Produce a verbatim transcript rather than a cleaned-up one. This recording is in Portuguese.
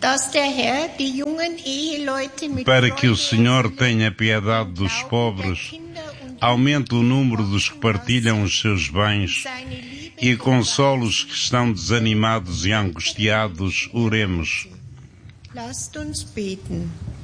para que o Senhor tenha piedade dos pobres, aumente o número dos que partilham os seus bens e console os que estão desanimados e angustiados. Oremos.